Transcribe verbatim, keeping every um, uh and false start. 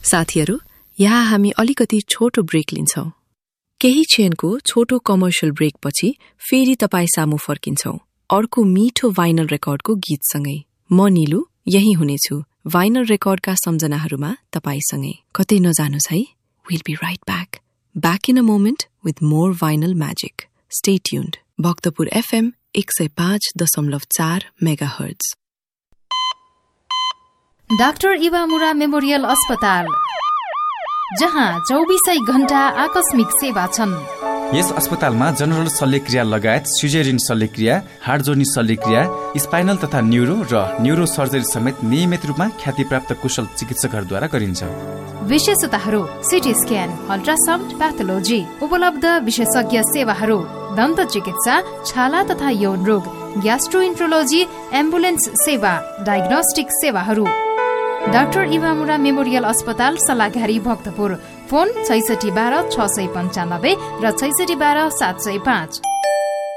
साथीहरू, यहाँ हामी अलिकति छोटो ब्रेक लिन्छौं। केही क्षणको छोटो कमर्सियल ब्रेकपछि फेरि तपाई सामु फर्किन्छौं अर्को मिठो भाइनल रेकर्डको गीतसँगै। म निलु यही हुनेछु भाइनल रेकर्डका सम्झनाहरूमा तपाईसँगै। कतै नजानुस् है। We'll be right back. Back in a moment with more vinyl magic. Stay tuned. Bhaktapur FM एक सय पाँच दशमलव चार मेगाहर्ट्ज। डाक्टर इवामुरा मेमोरियल अस्पताल, जहाँ चौबीसै घण्टा आकस्मिक सेवा छन्। यस अस्पतालमा जनरल शल्यक्रिया लगायत सिजेरियन शल्यक्रिया, हाड जोड्ने शल्यक्रिया, स्पाइनल तथा न्यूरो र न्यूरो सर्जरी समेत नियमित रूपमा ख्यातिप्राप्त कुशल चिकित्सकहरूद्वारा गरिन्छ। विशेषताहरू: सिटी स्क्यान, अल्ट्रासाउन्ड, प्याथोलोजी, उपलब्ध विशेषज्ञ सेवाहरू: दन्त चिकित्सा, छाला तथा यौन रोग, ग्यास्ट्रोइन्ट्रोलोजी, एम्बुलेन्स सेवा, डायग्नोस्टिक सेवाहरू। डाक्टर इवामुरा मेमोरियल अस्पताल, सल्लाघारी, भक्तपुर। फोन छैसठी बाह्र छ सय पन्चानब्बे र छैसठी बाह्र सात सय पाँच।